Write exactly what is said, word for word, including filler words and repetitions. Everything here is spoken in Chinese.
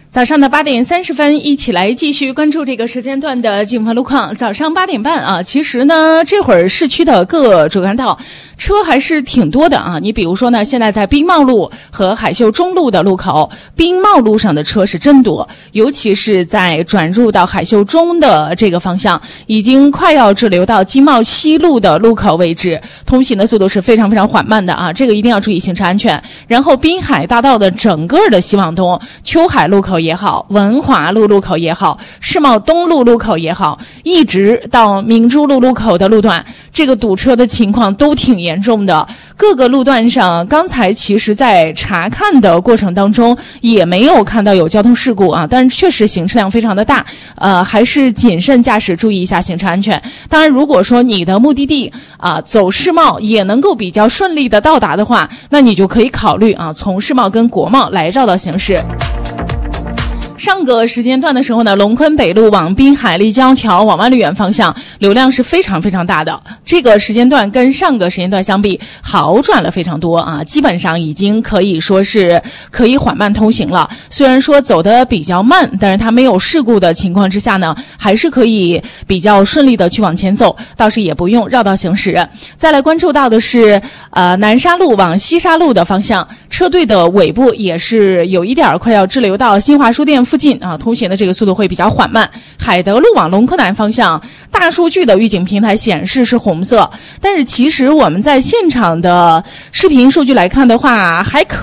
早上的八点三十分，一起来继续关注这个时间段的警方路况。早上八点半啊，其实呢，这会儿市区的各主干道车还是挺多的啊。你比如说呢，现在在宾茂路和海秀中路的路口，宾茂路上的车是真多，尤其是在转入到海秀中的这个方向，已经快要滞留到金茂西路的路口位置，通行的速度是非常非常缓慢的啊，这个一定要注意行车安全。然后滨海大道的整个的西往东，秋海路口也好，文华路路口也好，世贸东路路口也好，一直到明珠路路口的路段，这个堵车的情况都挺严重的。各个路段上，刚才其实在查看的过程当中也没有看到有交通事故啊，但是确实行车量非常的大，呃，还是谨慎驾驶，注意一下行车安全。当然，如果说你的目的地啊走世贸也能够比较顺利的到达的话，那你就可以考虑啊从世贸跟国贸来绕道行驶。上个时间段的时候呢，龙昆北路往滨海立交桥往万丽园方向流量是非常非常大的。这个时间段跟上个时间段相比好转了非常多啊，基本上已经可以说是可以缓慢通行了。虽然说走得比较慢，但是它没有事故的情况之下呢，还是可以比较顺利的去往前走，倒是也不用绕道行驶。再来关注到的是呃南沙路往西沙路的方向，车队的尾部也是有一点快要滞留到新华书店附近啊，通行的这个速度会比较缓慢。海德路往龙科南方向，大数据的预警平台显示是红色，但是其实我们在现场的视频数据来看的话，还可